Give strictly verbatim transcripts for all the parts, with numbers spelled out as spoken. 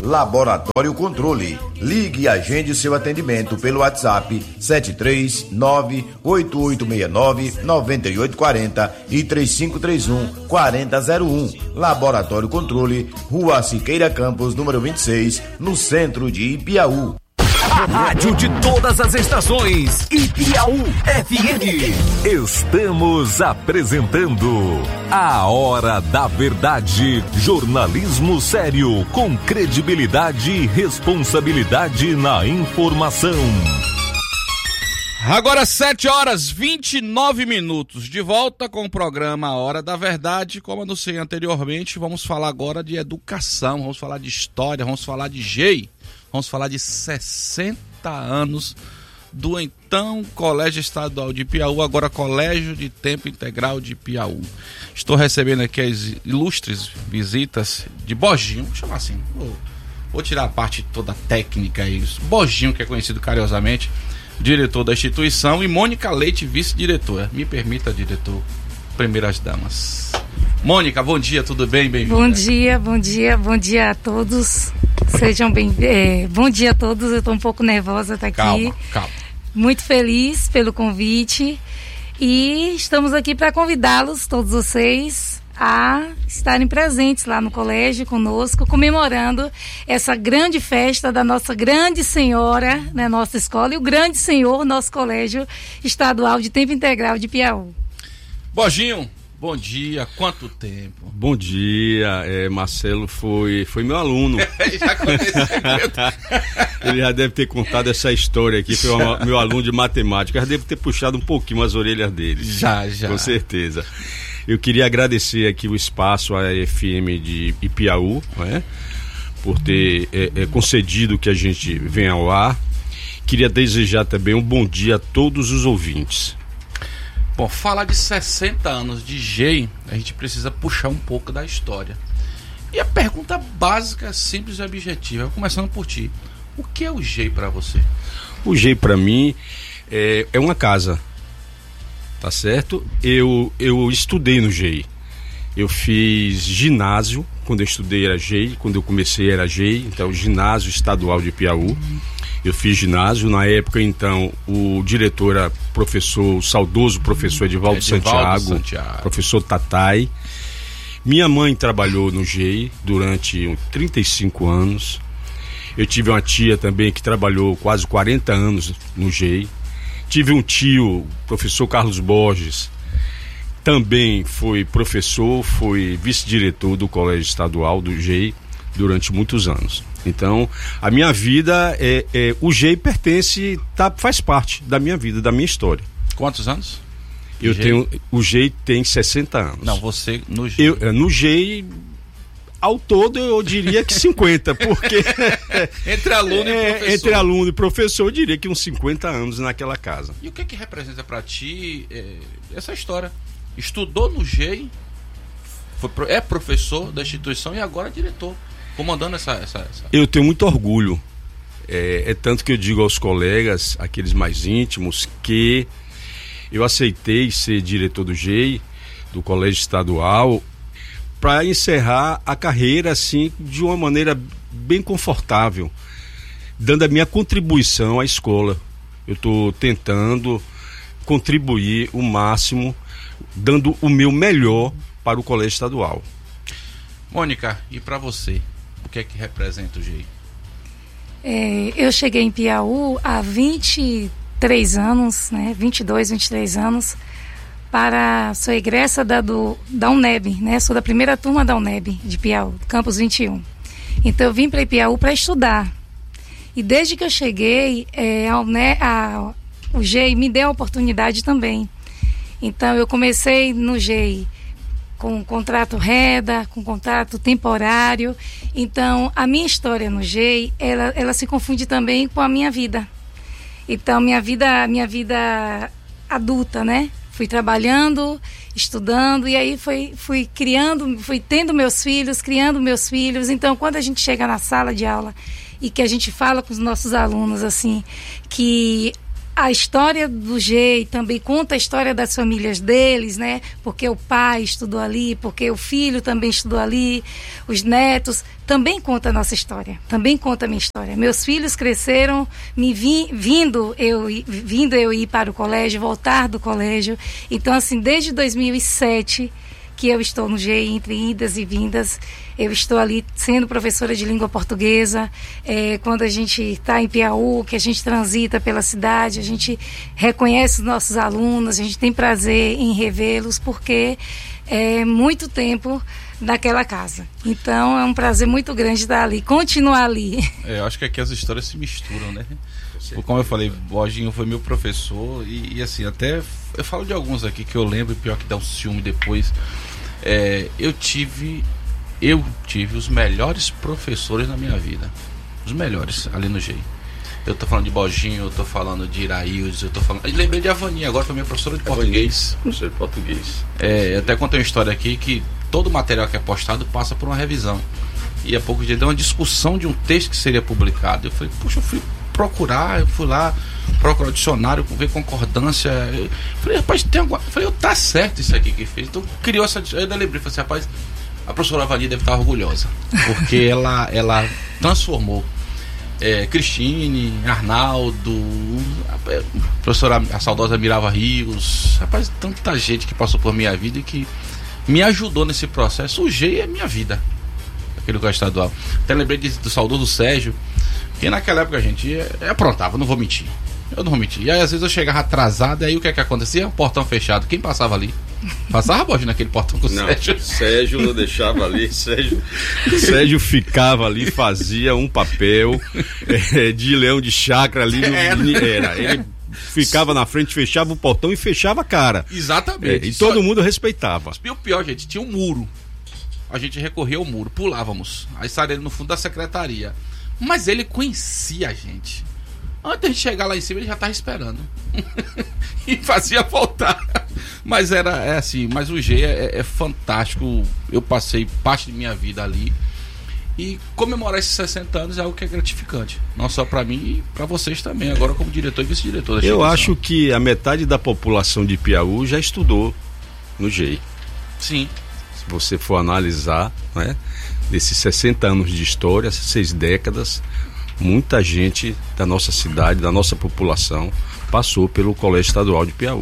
Laboratório Controle. Ligue e agende seu atendimento pelo WhatsApp sete três nove oito oito seis nove nove oito quatro zero e três cinco três um quatro zero zero um. Laboratório Controle, Rua Siqueira Campos, número vinte e seis, no centro de Ipiaú. Rádio de todas as estações, Ipiaú F M. Estamos apresentando A Hora da Verdade. Jornalismo sério, com credibilidade e responsabilidade na informação. Agora sete horas e vinte e nove minutos, de volta com o programa A Hora da Verdade. Como anunciei anteriormente, vamos falar agora de educação, vamos falar de história, vamos falar de G E I. Vamos falar de sessenta anos do então Colégio Estadual de Ipiaú, agora Colégio de Tempo Integral de Ipiaú. Estou recebendo aqui as ilustres visitas de Bojinho, vou chamar assim, vou, vou tirar a parte toda técnica aí. Bojinho, que é conhecido carinhosamente, diretor da instituição, e Mônica Leite, vice-diretora. Me permita, diretor, primeiras damas. Mônica, bom dia, tudo bem? Bem-vinda. Bom dia, bom dia, bom dia a todos. Sejam bem, é, bom dia a todos. Eu estou um pouco nervosa estar aqui. Calma, calma. Muito feliz pelo convite e estamos aqui para convidá-los, todos vocês, a estarem presentes lá no colégio conosco, comemorando essa grande festa da nossa grande senhora, né, nossa escola, e o grande senhor, nosso Colégio Estadual de Tempo Integral de Ipiaú. Bojinho, bom dia, quanto tempo? Bom dia, é, Marcelo foi, foi meu aluno. Já Ele já deve ter contado essa história aqui, foi uma, meu aluno de matemática, já deve ter puxado um pouquinho as orelhas dele. Já, já. Com certeza. Eu queria agradecer aqui o espaço à F M de Ipiaú, né, por ter é, é, concedido que a gente venha ao ar. Queria desejar também um bom dia a todos os ouvintes. Bom, falar de sessenta anos de G E I, a gente precisa puxar um pouco da história. E a pergunta básica, simples e objetiva, começando por ti. O que é o G E I para você? O G E I para mim é, é uma casa, tá certo? Eu, eu estudei no G E I. Eu fiz ginásio, quando eu estudei era G E I, quando eu comecei era G E I, então Ginásio Estadual de Ipiaú. Eu fiz ginásio, na época então o diretor era professor, o saudoso professor Edivaldo, Edivaldo Santiago, Santiago, professor Tatai. Minha mãe trabalhou no G E I durante trinta e cinco anos. Eu tive uma tia também que trabalhou quase quarenta anos no G E I. Tive um tio, professor Carlos Borges, também foi professor, foi vice-diretor do Colégio Estadual do G E I durante muitos anos. Então, a minha vida, é, é, o G E I pertence, tá, faz parte da minha vida, da minha história. Quantos anos? Eu G E I? tenho, o G E I tem sessenta anos. Não, você no G E I. Eu, no G E I, ao todo, eu diria que cinquenta, porque... entre aluno é, e professor. Entre aluno e professor, eu diria que uns cinquenta anos naquela casa. E o que que representa para ti é, essa história? Estudou no G E I, foi, é professor da instituição e agora é diretor, comandando essa... essa, essa... Eu tenho muito orgulho, é, é tanto que eu digo aos colegas, aqueles mais íntimos, que eu aceitei ser diretor do G E I, do Colégio Estadual, para encerrar a carreira assim de uma maneira bem confortável, dando a minha contribuição à escola. Eu estou tentando contribuir o máximo, dando o meu melhor para o Colégio Estadual. Mônica, e para você, o que é que representa o G E I? É, eu cheguei em Ipiaú há vinte e três anos, né, vinte e dois, vinte e três anos, para sou egressa da, do, da UNEB, né, sou da primeira turma da UNEB de Ipiaú, campus vinte e um. Então eu vim para Ipiaú para estudar. E desde que eu cheguei, é, a, né, a, o G E I me deu a oportunidade também. Então eu comecei no G E I com contrato reda, com contrato temporário. Então a minha história no G E I, ela, ela se confunde também com a minha vida. Então minha vida, minha vida adulta, né? Fui trabalhando, estudando, e aí fui, fui criando, fui tendo meus filhos, criando meus filhos. Então quando a gente chega na sala de aula e que a gente fala com os nossos alunos assim, que a história do G E I também conta a história das famílias deles, né? Porque o pai estudou ali, porque o filho também estudou ali, os netos, também conta a nossa história, também conta a minha história. Meus filhos cresceram me vi, vindo, eu, vindo eu ir para o colégio, voltar do colégio. Então, assim, desde dois mil e sete que eu estou no G E I, entre idas e vindas, eu estou ali sendo professora de língua portuguesa. É, quando a gente está em Piauí, que a gente transita pela cidade, a gente reconhece os nossos alunos, a gente tem prazer em revê-los, porque é muito tempo naquela casa. Então é um prazer muito grande estar ali, continuar ali. É, eu acho que aqui as histórias se misturam, né? Como eu falei, Borginho foi meu professor e, e assim, até eu falo de alguns aqui que eu lembro, pior que dá um ciúme depois. É, eu tive eu tive os melhores professores na minha vida, os melhores ali no G E I. Eu tô falando de Borginho, eu tô falando de Iraíldes, eu tô falando, eu lembrei de Avaninha, agora foi minha professora de português. Professor de português. É, eu até contei uma história aqui que todo material que é postado passa por uma revisão. E há poucos dias deu uma discussão de um texto que seria publicado. Eu falei, puxa, eu fui procurar, eu fui lá procurar o dicionário, ver concordância. Eu falei, rapaz, tem alguma. Eu falei, tá certo isso aqui que fez. Então criou essa. Eu ainda lembrei, falei assim, rapaz, a professora Avani deve estar orgulhosa, porque ela, ela transformou é, Cristine, Arnaldo, a professora, a saudosa Mirava Rios, rapaz, tanta gente que passou por minha vida e que me ajudou nesse processo. O G E I é minha vida, aquele lugar estadual. Até lembrei de, do saudoso Sérgio, que naquela época a gente é, aprontava, não vou mentir. Eu não vou mentir. E aí às vezes eu chegava atrasado, e aí o que é que acontecia? Portão fechado. Quem passava ali? Passava, Borges, naquele portão com o Sérgio? Sérgio não deixava ali. Sérgio, Sérgio ficava ali, fazia um papel é, de leão de chácara ali. No, era. Ele ficava na frente, fechava o portão e fechava a cara. Exatamente. É, e todo Só... mundo respeitava. E o pior, gente, tinha um muro. A gente recorria ao muro, pulávamos. Aí saíra no fundo da secretaria. Mas ele conhecia a gente. Antes de chegar lá em cima, ele já estava esperando. E fazia voltar. Mas era é assim, mas o G é, é fantástico. Eu passei parte de minha vida ali. E comemorar esses sessenta anos é algo que é gratificante. Não só para mim e para vocês também, agora como diretor e vice-diretor da Eu acho que a metade da população de Piauí já estudou no G E I. Sim. Se você for analisar, né, desses sessenta anos de história, seis décadas, muita gente da nossa cidade, da nossa população, passou pelo Colégio Estadual de Piauí.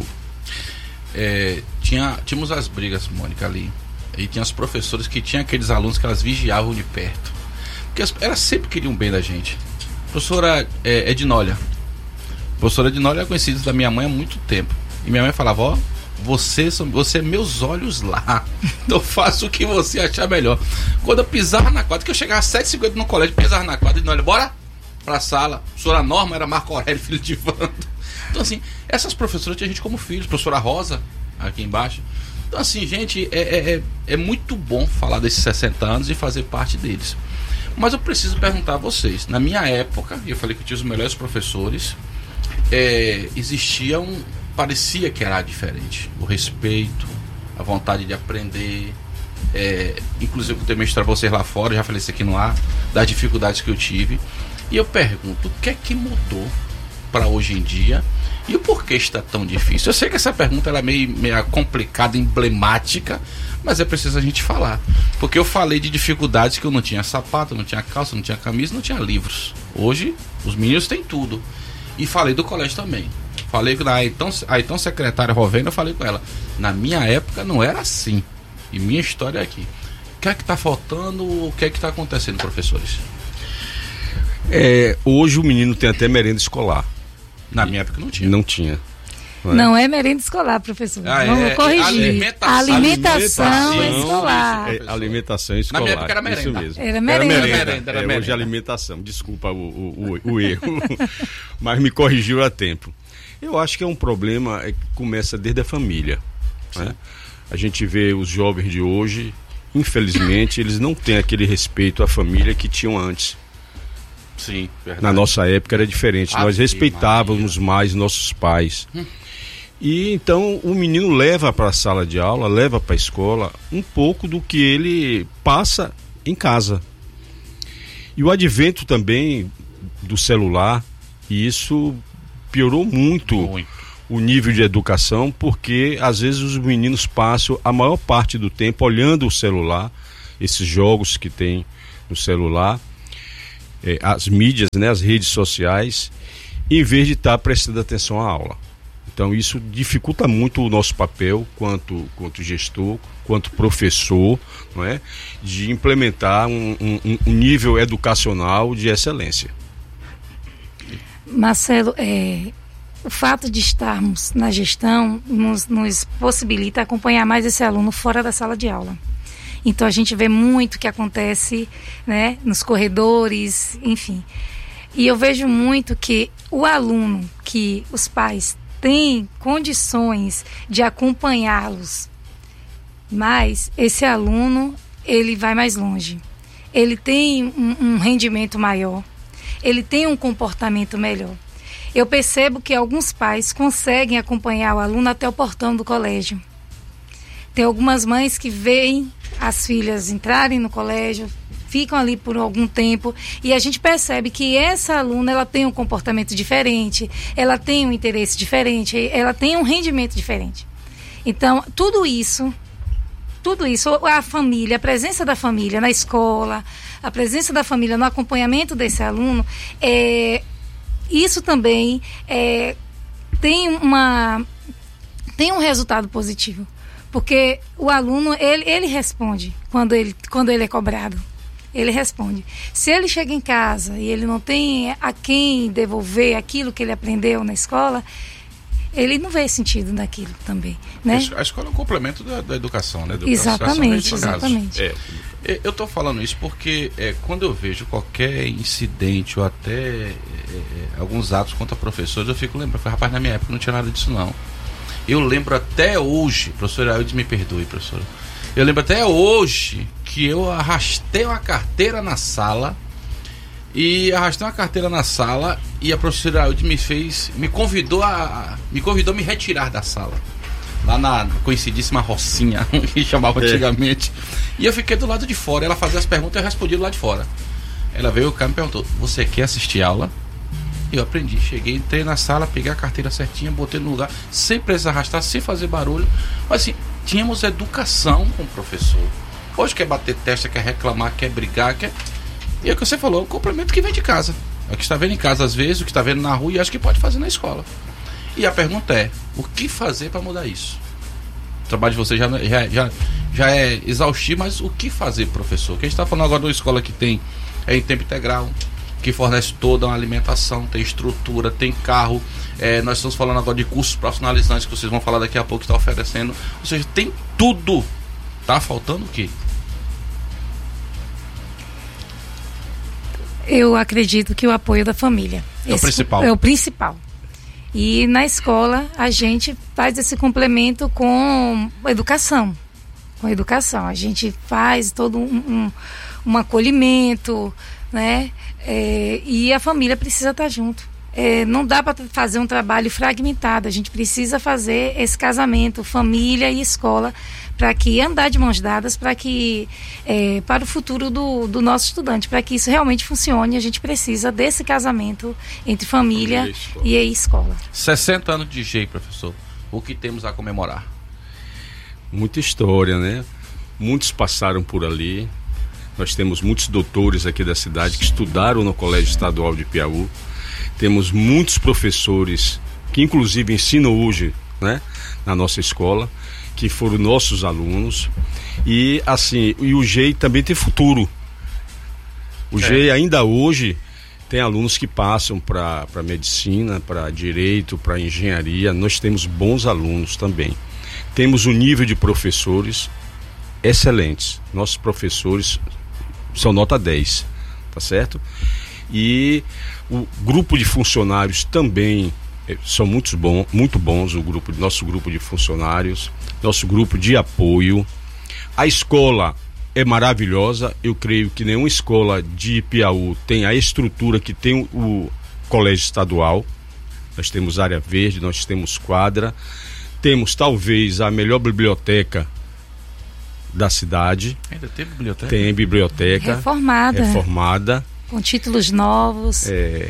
É, tinha, tínhamos as brigas, Mônica, ali. E tinha os professores que tinham aqueles alunos que elas vigiavam de perto. Porque as, elas sempre queriam bem da gente. Professora é, Ednólia. Professora Ednólia é conhecida da minha mãe há muito tempo. E minha mãe falava, ó, você, você é meus olhos lá. Então faça o que você achar melhor. Quando eu pisava na quadra, que eu chegava às sete e cinquenta no colégio, pisava na quadra, Ednólia, bora pra sala. A professora Norma era Marco Aurélio, filho de Vando. Então assim, essas professoras tinha gente como filhos. Professora Rosa, aqui embaixo. Então assim, gente, é, é, é muito bom falar desses sessenta anos e fazer parte deles. Mas eu preciso perguntar a vocês. Na minha época, eu falei que eu tinha os melhores professores, é, existia um... parecia que era diferente. O respeito, a vontade de aprender. É, inclusive eu também mostrar vocês lá fora, já falei isso aqui no ar, das dificuldades que eu tive. E eu pergunto, o que é que mudou para hoje em dia? E o porquê está tão difícil? Eu sei que essa pergunta ela é meio, meio complicada, emblemática, mas é preciso a gente falar. Porque eu falei de dificuldades que eu não tinha sapato, não tinha calça, não tinha camisa, não tinha livros. Hoje, os meninos têm tudo. E falei do colégio também. Falei com a então, a então secretária Rovena, eu falei com ela. Na minha época não era assim. E minha história é aqui. O que é que está faltando? O que é que está acontecendo, professores? É, hoje o menino tem até merenda escolar. Na minha época não tinha. Não tinha. Não é, não é merenda escolar, professor. Ah, Vamos é, corrigir. Alimentação, alimentação, alimentação escolar. É, alimentação escolar. Na minha época era merenda. Isso mesmo. Era merenda. Era merenda. Era merenda, era é, merenda. Hoje é alimentação. Desculpa o, o, o, o erro. Mas me corrigiu a tempo. Eu acho que é um problema que começa desde a família. Né? A gente vê os jovens de hoje, infelizmente, eles não têm aquele respeito à família que tinham antes. Sim, verdade. Na nossa época era diferente. Ah, Nós respeitávamos Maria. mais nossos pais. Hum. E então o menino leva para a sala de aula, leva para a escola um pouco do que ele passa em casa. E o advento também do celular, e isso piorou muito, muito o nível de educação, porque às vezes os meninos passam a maior parte do tempo olhando o celular, esses jogos que tem no celular, eh, as mídias, né, as redes sociais, em vez de estar prestando atenção à aula. Então isso dificulta muito o nosso papel quanto, quanto gestor, quanto professor, não é? De implementar um, um, um nível educacional de excelência. Marcelo, é, o fato de estarmos na gestão nos, nos possibilita acompanhar mais esse aluno fora da sala de aula. Então a gente vê muito o que acontece, né, nos corredores, enfim. E eu vejo muito que o aluno, que os pais têm condições de acompanhá-los, mas esse aluno, ele vai mais longe. Ele tem um, um rendimento maior, ele tem um comportamento melhor. Eu percebo que alguns pais conseguem acompanhar o aluno até o portão do colégio. Tem algumas mães que veem as filhas entrarem no colégio, ficam ali por algum tempo, e a gente percebe que essa aluna, ela tem um comportamento diferente, ela tem um interesse diferente, ela tem um rendimento diferente. Então, tudo isso, tudo isso, a família, a presença da família na escola, a presença da família no acompanhamento desse aluno, é, isso também é, tem, uma, tem um resultado positivo, porque o aluno, ele, ele responde quando ele, quando ele é cobrado. Ele responde. Se ele chega em casa e ele não tem a quem devolver aquilo que ele aprendeu na escola, ele não vê sentido naquilo também, né? A escola é um complemento da, da educação, né? Da exatamente, exatamente. É, eu estou falando isso porque é, quando eu vejo qualquer incidente ou até é, é, alguns atos contra professores, eu fico lembrando, rapaz, na minha época não tinha nada disso não. Eu lembro até hoje, professora Ailde, me perdoe, professora, eu lembro até hoje que eu arrastei uma carteira na sala e arrastei uma carteira na sala e a professora Ailde me fez, me convidou a, me convidou a me retirar da sala, lá na conhecidíssima Rocinha, que chamava é. antigamente, e eu fiquei do lado de fora, ela fazia as perguntas e eu respondi do lado de fora. Ela veio cá e me perguntou, você quer assistir aula? Eu aprendi, cheguei, entrei na sala, peguei a carteira certinha, botei no lugar, sem precisar arrastar, sem fazer barulho, mas assim, tínhamos educação com o professor. Hoje quer bater testa, quer reclamar, quer brigar, quer... E é o que você falou, o complemento que vem de casa. É o que está vendo em casa às vezes, o que está vendo na rua e acho que pode fazer na escola. E a pergunta é, o que fazer para mudar isso? O trabalho de você já, já, já, já é exaustivo, mas o que fazer, professor? Que a gente está falando agora de uma escola que tem é em tempo integral, que fornece toda uma alimentação, tem estrutura, tem carro, é, nós estamos falando agora de cursos profissionalizantes que vocês vão falar daqui a pouco que está oferecendo, ou seja, tem tudo. Tá faltando o quê? Eu acredito que o apoio da família é o principal. É o principal. E na escola a gente faz esse complemento com educação. Com educação. A gente faz todo um, um, um acolhimento, né? É, e a família precisa estar junto. É, não dá para fazer um trabalho fragmentado. A gente precisa fazer esse casamento, família e escola, para que andar de mãos dadas, para que é, para o futuro do, do nosso estudante, para que isso realmente funcione, a gente precisa desse casamento entre família, família e, escola. e escola. sessenta anos de G E I, professor. O que temos a comemorar? Muita história, né? Muitos passaram por ali. Nós temos muitos doutores aqui da cidade que estudaram no Colégio Estadual de Piauí. Temos muitos professores que inclusive ensinam hoje, né, na nossa escola, que foram nossos alunos. E assim, e o G E I também tem futuro. O é. G E I ainda hoje tem alunos que passam para para medicina, para direito, para engenharia. Nós temos bons alunos também. Temos um nível de professores excelentes. Nossos professores são nota dez, tá certo? E o grupo de funcionários também são muito, bom, muito bons, o grupo, nosso grupo de funcionários, nosso grupo de apoio. A escola é maravilhosa, eu creio que nenhuma escola de Piauí tem a estrutura que tem o, o Colégio Estadual. Nós temos área verde, nós temos quadra, temos talvez a melhor biblioteca da cidade. Ainda tem biblioteca? Tem biblioteca. Reformada. Reformada. Com títulos novos. É,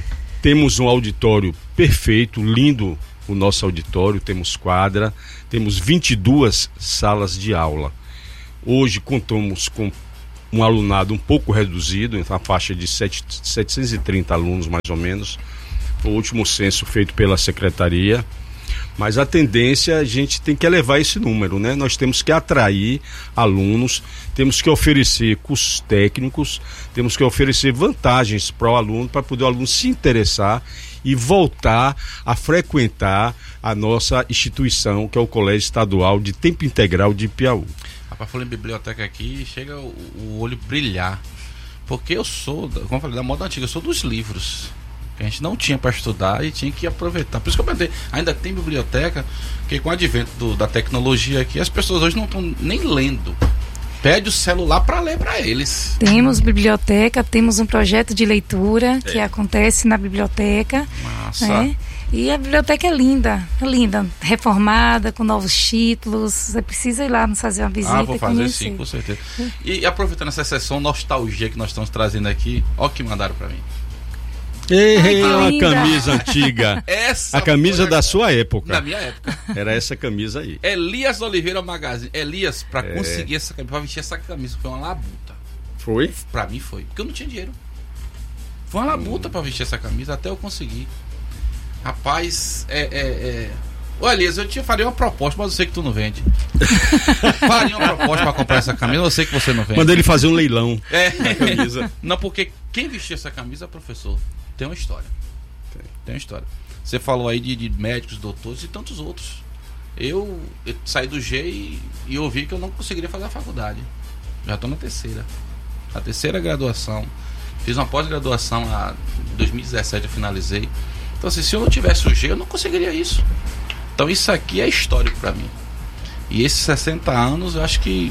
temos um auditório perfeito, lindo o nosso auditório, temos quadra, temos vinte e duas salas de aula. Hoje contamos com um alunado um pouco reduzido, na faixa de setecentos e trinta alunos mais ou menos, o último censo feito pela secretaria, mas a tendência a gente tem que elevar esse número, né? Nós temos que atrair alunos, temos que oferecer cursos técnicos, temos que oferecer vantagens para o aluno, para poder o aluno se interessar e voltar a frequentar a nossa instituição, que é o Colégio Estadual de Tempo Integral de Piauí. Rapaz, falando em biblioteca aqui, chega o, o olho brilhar, porque eu sou, como eu falei, da moda antiga, eu sou dos livros, que a gente não tinha para estudar e tinha que aproveitar. Por isso que eu perguntei, ainda tem biblioteca, porque com o advento do, da tecnologia aqui, as pessoas hoje não estão nem lendo. Pede o celular para ler para eles. Temos biblioteca, temos um projeto de leitura é. que acontece na biblioteca. Massa. Né? E a biblioteca é linda, é linda, reformada, com novos títulos. Você precisa ir lá nos fazer uma visita. Ah, vou fazer conhecer. sim, com certeza. E, e aproveitando essa sessão nostalgia que nós estamos trazendo aqui, ó que mandaram para mim. Ei, Ai, uma camisa antiga. Essa a camisa foi... da sua época. Na minha época. Era essa camisa aí. Elias Oliveira Magazine. Elias, pra É. conseguir essa camisa, pra vestir essa camisa, foi uma labuta. Foi? Pra mim foi, porque eu não tinha dinheiro. Foi uma labuta hum. pra vestir essa camisa até eu conseguir. Rapaz, é... é, é... Ô Elias, eu te faria uma proposta, mas eu sei que tu não vende. Faria uma proposta pra comprar essa camisa, eu sei que você não vende. Manda ele fazer um leilão é. da camisa. Não, porque quem vestiu essa camisa, professor, tem uma história. Tem, tem uma história. Você falou aí de, de médicos, doutores e tantos outros. Eu, eu saí do G e, e ouvi que eu não conseguiria fazer a faculdade. Já estou na terceira. A terceira graduação. Fiz uma pós-graduação lá em dois mil e dezessete, eu finalizei. Então, assim, se eu não tivesse o G, eu não conseguiria isso. Então, isso aqui é histórico para mim. E esses sessenta anos, eu acho que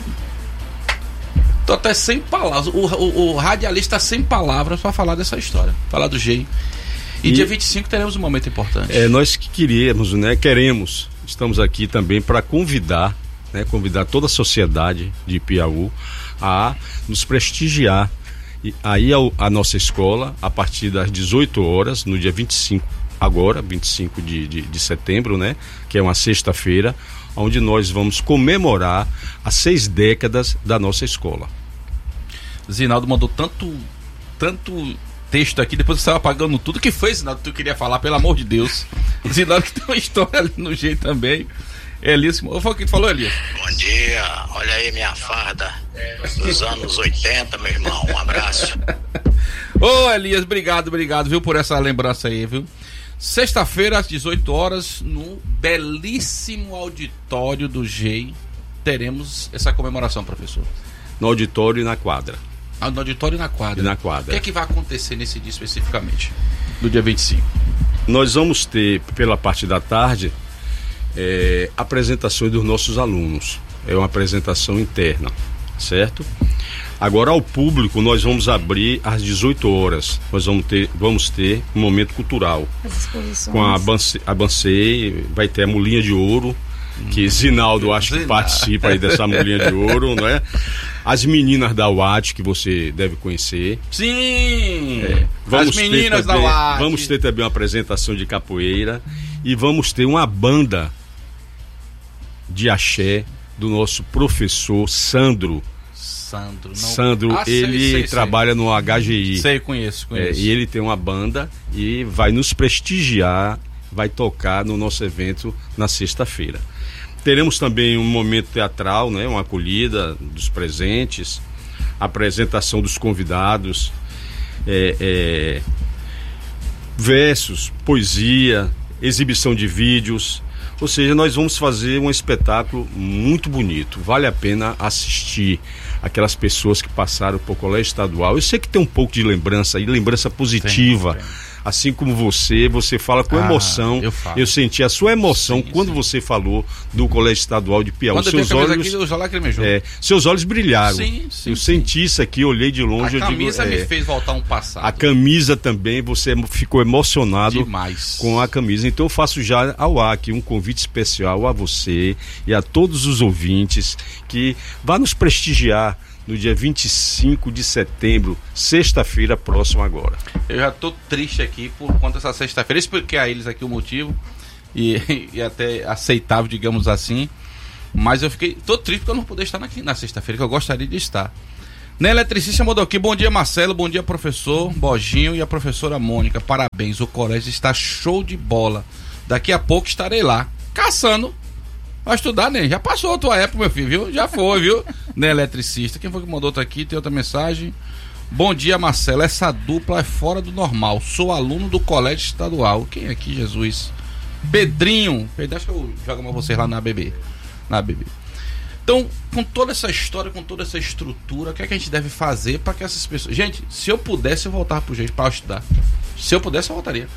tô até sem palavras. O, o, o radialista sem palavras para falar dessa história. Falar do G. E, e dia vinte e cinco teremos um momento importante. É, nós que queríamos, né? Queremos. Estamos aqui também para convidar, né? Convidar toda a sociedade de Piauí a nos prestigiar. E aí a, a nossa escola, a partir das dezoito horas, no dia vinte e cinco, agora, vinte e cinco de, de, de setembro, né? Que é uma sexta-feira, onde nós vamos comemorar as seis décadas da nossa escola. Zinaldo mandou tanto, tanto texto aqui, depois você estava apagando tudo. O que foi, Zinaldo, que tu queria falar, pelo amor de Deus? Zinaldo que tem uma história ali no jeito também. Elias, foi o que tu falou, Elias? Bom dia, olha aí minha farda dos anos oitenta, meu irmão, um abraço. Ô Elias, obrigado, obrigado, viu, por essa lembrança aí, viu? Sexta-feira, às dezoito horas, no belíssimo auditório do G E I, teremos essa comemoração, professor. No auditório e na quadra. Ah, no auditório e na quadra. E na quadra. O que é que vai acontecer nesse dia especificamente? Do dia vinte e cinco? Nós vamos ter, pela parte da tarde, é, apresentações dos nossos alunos. É uma apresentação interna, certo? Agora, ao público, nós vamos abrir às dezoito horas. Nós vamos ter, vamos ter um momento cultural. Com a Bancei, a Bancei, vai ter a Molinha de Ouro, que Zinaldo acho que participa aí dessa Molinha de Ouro, não é? As meninas da U A T, que você deve conhecer. Sim! É, vamos as meninas também, da U A T. Vamos ter também uma apresentação de capoeira e vamos ter uma banda de axé do nosso professor Sandro. Sandro, não... Sandro, ah, ele sei, sei, trabalha sei. no H G I. Sei, conheço, conheço. É, e ele tem uma banda e vai nos prestigiar, vai tocar no nosso evento na sexta-feira. Teremos também um momento teatral, né, uma acolhida dos presentes, apresentação dos convidados, é, é, versos, poesia, exibição de vídeos. Ou seja, nós vamos fazer um espetáculo muito bonito. Vale a pena assistir aquelas pessoas que passaram por colégio estadual. Eu sei que tem um pouco de lembrança aí, lembrança positiva. Tem, tem. Assim como você, você fala com ah, emoção. Eu, eu senti a sua emoção sim, quando sim. você falou do colégio estadual de Piauí. Quando seus eu olhos, aqui, eu já lacrimejou. É, seus olhos brilharam. Sim, sim, eu sim. senti isso aqui, olhei de longe. A eu camisa digo, me é, fez voltar um passado. A camisa também, você ficou emocionado demais com a camisa. Então eu faço já ao ar aqui um convite especial a você e a todos os ouvintes que vá nos prestigiar no dia vinte e cinco de setembro, sexta-feira próxima agora. Eu já tô triste aqui por conta dessa sexta-feira. Expliquei a eles aqui o motivo e, e até aceitável, digamos assim. Mas eu fiquei, tô triste porque eu não pude estar aqui na sexta-feira, que eu gostaria de estar. Na Eletricista mandou aqui, bom dia Marcelo, bom dia professor Bojinho e a professora Mônica, parabéns, o colégio está show de bola. Daqui a pouco estarei lá, caçando. Vai estudar, né? Já passou a tua época, meu filho, viu? Já foi, viu? Na Eletricista. Quem foi que mandou outra aqui? Tem outra mensagem. Bom dia, Marcelo. Essa dupla é fora do normal. Sou aluno do colégio estadual. Quem é aqui, Jesus? Pedrinho. Pedro, acho que eu jogo mais vocês lá na B B. Na B B. Então, com toda essa história, com toda essa estrutura, o que é que a gente deve fazer para que essas pessoas... Gente, se eu pudesse, eu voltava pro jeito para estudar. Se eu pudesse, eu voltaria.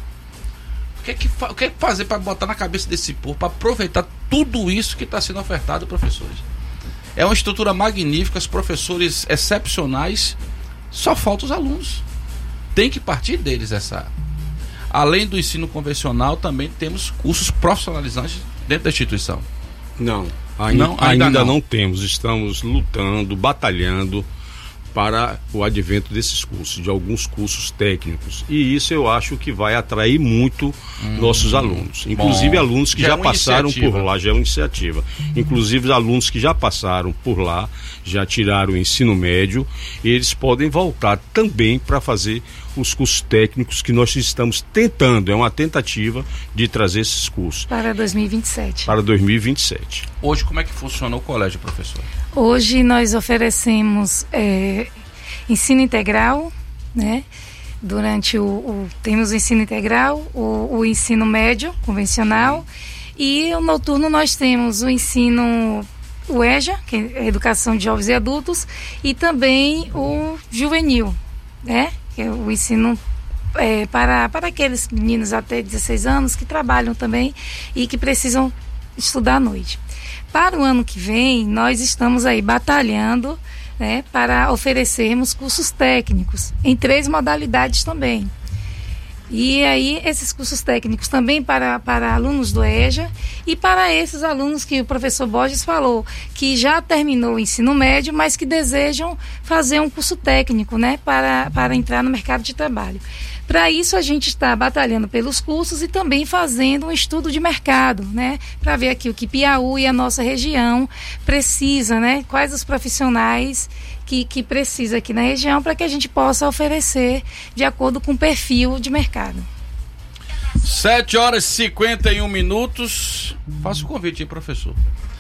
O que é que, fa... o que, é que fazer para botar na cabeça desse povo, para aproveitar tudo isso que está sendo ofertado, professores? É uma estrutura magnífica, os professores excepcionais, só falta os alunos. Tem que partir deles essa... Além do ensino convencional, também temos cursos profissionalizantes dentro da instituição. Não, ainda não, ainda, ainda não. não temos. Estamos lutando, batalhando para o advento desses cursos, de alguns cursos técnicos. E isso eu acho que vai atrair muito hum, nossos alunos. Inclusive bom, alunos que já, já passaram iniciativa. por lá, já é uma iniciativa. Inclusive alunos que já passaram por lá, já tiraram o ensino médio, eles podem voltar também para fazer os cursos técnicos que nós estamos tentando, é uma tentativa de trazer esses cursos. Para dois mil e vinte e sete. Para dois mil e vinte e sete. Hoje, como é que funciona o colégio, professor? Hoje nós oferecemos é, ensino integral, né? Durante o, o temos o ensino integral, o, o ensino médio convencional, e o noturno nós temos o ensino o EJA, que é a Educação de Jovens e Adultos, e também o juvenil, né? Que é o ensino é, para, para aqueles meninos até dezesseis anos que trabalham também e que precisam estudar à noite. Para o ano que vem, nós estamos aí batalhando, né, para oferecermos cursos técnicos em três modalidades também. E aí, esses cursos técnicos também para, para alunos do EJA e para esses alunos que o professor Borges falou, que já terminou o ensino médio, mas que desejam fazer um curso técnico, né, para, para entrar no mercado de trabalho. Para isso, a gente está batalhando pelos cursos e também fazendo um estudo de mercado, né, para ver aqui o que Piauí e a nossa região precisa, né, quais os profissionais que, que precisa aqui na região para que a gente possa oferecer de acordo com o perfil de mercado. sete horas e cinquenta e um minutos. Faço o convite aí, professor,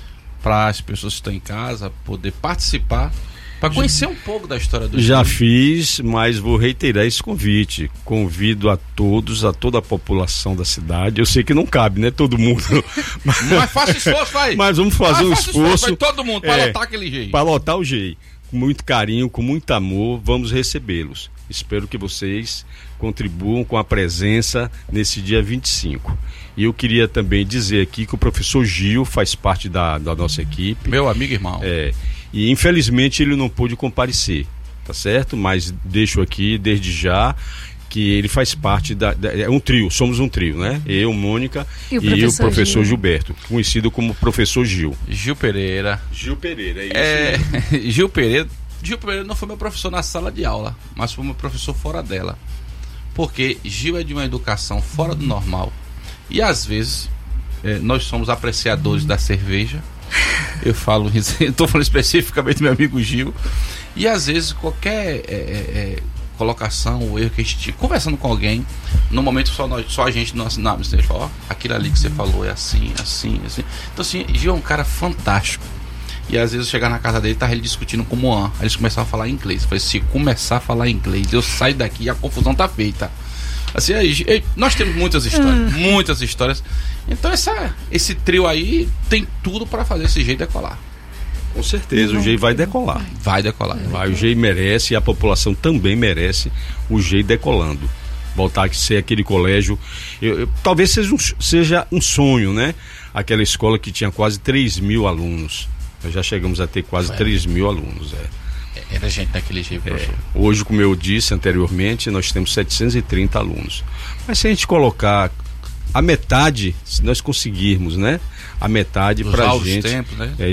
para as pessoas que estão em casa poder participar, para conhecer um pouco da história do Já estudo. fiz, mas vou reiterar esse convite. Convido a todos, a toda a população da cidade. Eu sei que não cabe, né? Todo mundo. Mas, mas faça esforço, vai. Mas vamos fazer mas um esforço. esforço vai todo mundo, para é, lotar aquele jeito. Para lotar o jeito. Com muito carinho, com muito amor, vamos recebê-los. Espero que vocês contribuam com a presença nesse dia vinte e cinco. E eu queria também dizer aqui que o professor Gil faz parte da, da nossa equipe. Meu amigo e irmão. É. E infelizmente ele não pôde comparecer, tá certo? Mas deixo aqui desde já que ele faz parte da, da é um trio, somos um trio, né? Eu, Mônica e o professor, e o professor Gil. Gilberto, conhecido como professor Gil. Gil Pereira. Gil Pereira, é isso. É, Gil Pereira. Gil Pereira não foi meu professor na sala de aula, mas foi meu professor fora dela. Porque Gil é de uma educação fora do normal. E às vezes é, nós somos apreciadores da cerveja. Eu falo, estou falando especificamente do meu amigo Gil. E às vezes qualquer é, é, colocação ou erro que a gente, conversando com alguém, no momento só, nós, só a gente não assinamos, a gente fala, ó, aquilo ali que você falou é assim, assim, assim. Então assim, Gil é um cara fantástico. E às vezes eu chegar na casa dele, tava ele discutindo com o Moan. Aí eles começaram a falar inglês. Eu falei, se começar a falar inglês, eu saio daqui e a confusão tá feita. Assim, aí, nós temos muitas histórias, hum. muitas histórias. Então essa, esse trio aí tem tudo para fazer esse jeito decolar. Com certeza, o G E I vai decolar. Vai decolar. Vai, o G E I merece e a população também merece o G E I decolando. Voltar a ser aquele colégio, eu, eu, talvez seja um, seja um sonho, né? Aquela escola que tinha quase três mil alunos. Nós já chegamos a ter quase três mil alunos, é. Era gente daquele jeito. É, hoje, como eu disse anteriormente, nós temos setecentos e trinta alunos. Mas se a gente colocar a metade, se nós conseguirmos, né? A metade para a gente, tempos, né? é,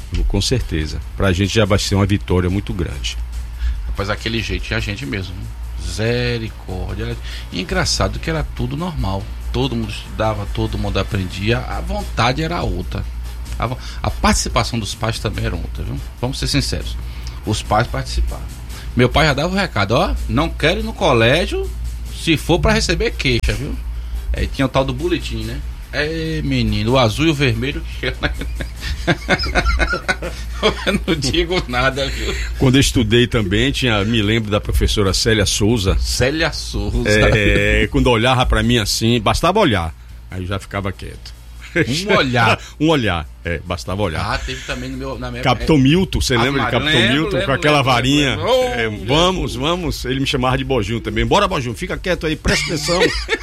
Com certeza. Pra gente já vai ser uma vitória muito grande. Rapaz, aquele jeito tinha gente mesmo. Misericórdia. E engraçado que era tudo normal. Todo mundo estudava, todo mundo aprendia. A vontade era outra. A, vo... a participação dos pais também era outra, viu? Vamos ser sinceros. Os pais participavam. Meu pai já dava o recado, ó, não quero ir no colégio se for pra receber queixa, viu? Aí tinha o tal do boletim, né? É, menino, o azul e o vermelho que eu não digo nada, viu? Quando eu estudei também, tinha, me lembro da professora Célia Souza. Célia Souza. É, quando olhava pra mim assim, bastava olhar, aí eu já ficava quieto. Um olhar. um olhar, é, bastava olhar. Ah, teve também no meu, na minha Capitão é... Milton, você ah, lembra mas de Capitão lembro, Milton? lembro, com aquela lembro, varinha. lembro, lembro. É, Oh, vamos, Jesus. vamos. Ele me chamava de Bojinho também. Bora, Bojinho, fica quieto aí, presta atenção.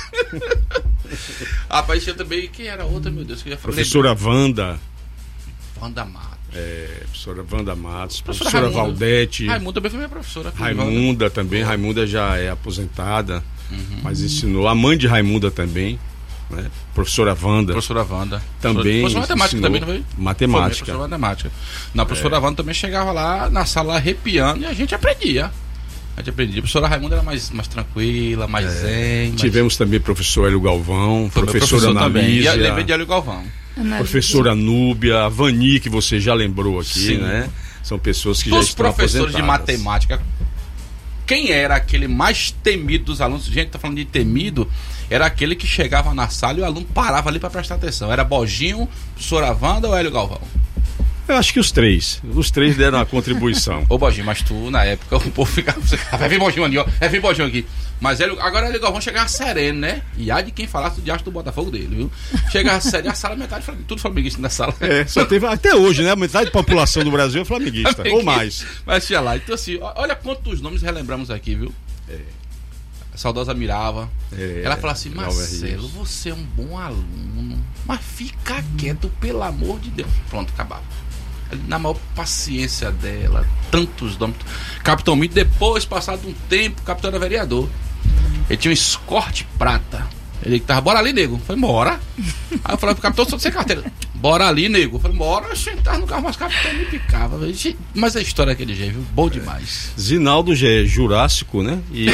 Rapaz, tinha também. Quem era outra, meu Deus? Que eu já falei. Professora Wanda. Wanda Matos. É, professora Wanda Matos. Professora, Professora Raimunda. Valdete. Raimunda também foi minha professora. Raimunda também. Raimunda já é aposentada, uhum. mas ensinou. A mãe de Raimunda também. Né? Professora Wanda. Professora Wanda. Também. Professora matemática também, não foi? Matemática. Foi professora matemática. Na professora é. Wanda também chegava lá na sala arrepiando e a gente aprendia. A gente aprendia. A professora Raimunda era mais, mais tranquila, mais é. zen. Tivemos mais... também professor Hélio Galvão, foi professora Analísia. Lembrei de Hélio Galvão. Analísia. Professora Núbia, a Vani, que você já lembrou aqui, Sim. né? São pessoas que dos já estão professores aposentadas. De matemática, quem era aquele mais temido dos alunos? Gente, tá falando de temido. Era aquele que chegava na sala e o aluno parava ali para prestar atenção. Era Bojinho, professora Wanda ou Hélio Galvão? Eu acho que os três. Os três deram a contribuição. Ô Bojinho, mas tu, na época, o povo ficava... Vai vir Bojinho ali, ó. Vai vir Bojinho aqui. Mas Hélio, agora Hélio Galvão chegava sereno, né? E há de quem falasse do diacho do Botafogo dele, viu? Chegava sereno, a sala, metade, tudo flamenguista na sala. É, só teve... Até hoje, né? Metade da população do Brasil é flamenguista. flamenguista. Ou mais. Mas tinha lá. Então assim, olha quantos nomes relembramos aqui, viu? É. A saudosa Mirava. É, ela fala assim, Marcelo, você é um bom aluno, mas fica quieto, pelo amor de Deus. Pronto, acabava. Na maior paciência dela, tantos nomes. Capitão Milton, depois, passado um tempo, o capitão era vereador. Ele tinha um Escort prata. Ele tava, bora ali, nego. Eu falei, bora. Aí eu falei pro capitão, só sem carteira. Bora ali, nego. Eu falei, bora. Eu sentava no carro, mas o capitão me picava. Mas a história é aquele jeito, viu? Bom demais. É. Zinaldo já é jurássico, né? E,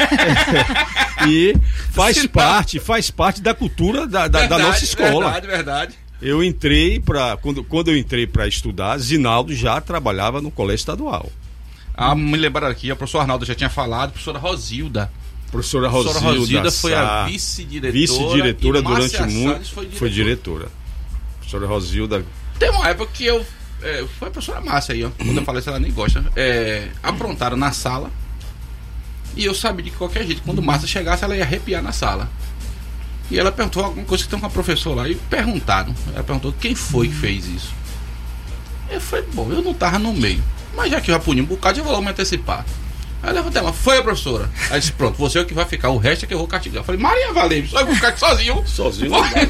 e faz Zinaldo. parte, faz parte da cultura da, da, verdade, da nossa escola. Verdade, verdade. Eu entrei para quando, quando eu entrei para estudar, Zinaldo já trabalhava no colégio estadual. Ah, me lembraram aqui, a professora Arnaldo já tinha falado, a professora Rosilda. Professora Rosilda, professora Rosilda foi a vice-diretora. Vice-diretora durante muito. Foi diretora. Foi diretora. Professora Rosilda. Tem uma época que eu. É, foi a professora Márcia aí, ó. Quando eu falei isso, ela nem gosta. É, aprontaram na sala. E eu sabia de qualquer jeito, quando Márcia chegasse, ela ia arrepiar na sala. E ela perguntou alguma coisa que tem com a professora lá. E perguntaram. Ela perguntou quem foi que fez isso. Eu falei, bom, eu não tava no meio. Mas já que eu já puni um bocado, eu vou logo me antecipar. Aí eu levantei ela, foi a professora. Aí disse, pronto, você é o que vai ficar, o resto é que eu vou castigar. Eu falei, Maria Valente, só eu vou ficar aqui sozinho. Sozinho?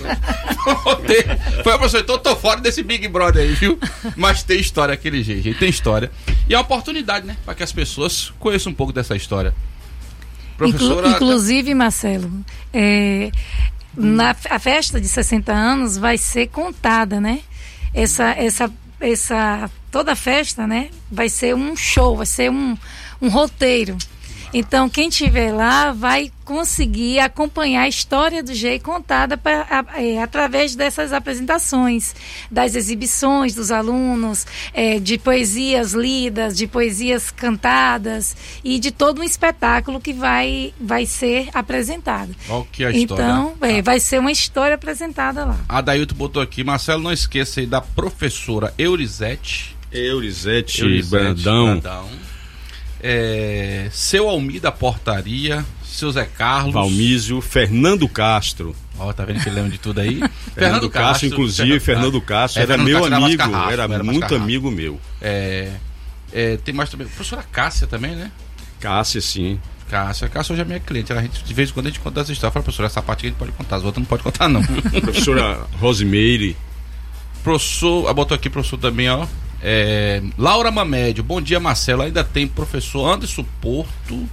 Foi a professora, então eu tô fora desse Big Brother aí, viu? Mas tem história aquele jeito, tem história. E é uma oportunidade, né? Para que as pessoas conheçam um pouco dessa história. Professora... Inclu- inclusive, Marcelo, é, na, a festa de sessenta anos vai ser contada, né? Essa, essa, essa, toda a festa, né? Vai ser um show, vai ser um, um roteiro. Então, quem estiver lá vai conseguir acompanhar a história do G E I contada pra, a, é, através dessas apresentações, das exibições dos alunos, é, de poesias lidas, de poesias cantadas e de todo um espetáculo que vai, vai ser apresentado. Qual que é a história? Então, é, ah. vai ser uma história apresentada lá. A Dailton botou aqui, Marcelo, não esqueça aí da professora Eurizete. Eurizete, Eurizete Brandão. Brandão. É, seu Almir da Portaria, seu Zé Carlos, Valmísio, Fernando Castro. Ó, oh, tá vendo que ele lembra de tudo aí? Fernando, Fernando Castro, Castro, inclusive, Fernando Castro, é, era Fernando meu Castro amigo, era, carrasco, era, era muito carrasco. amigo meu. É, é, tem mais também, professora Cássia também, né? Cássia, sim. Cássia, Cássia hoje é minha cliente, a gente, de vez em quando a gente conta essa história, fala, professora, essa parte que a gente pode contar, as outras não pode contar não. Professora Rosimeire. Professor, botou aqui professor também, ó. É, Laura Mamédio, bom dia Marcelo, ainda tem professor Anderson Porto,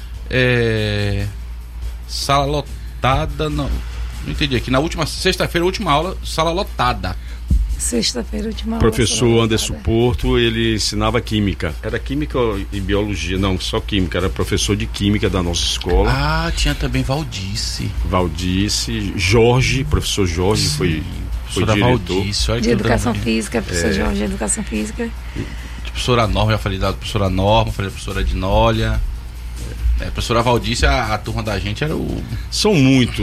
é, sala lotada, não, não entendi aqui, na última sexta-feira, última aula, sala lotada. Sexta-feira, última aula. Professor Anderson Porto, ele ensinava química. Era química e biologia, não, só química. Era professor de química da nossa escola. Ah, tinha também Valdice. Valdice, Jorge, professor Jorge Sim, foi, foi professora diretor. Valdice, olha De que educação também. física, professor É. Jorge de educação física. De professora Norma, já falei da professora Norma, falei da professora Dinólia. É, a professora Valdice, a, a turma da gente era o... São muitos.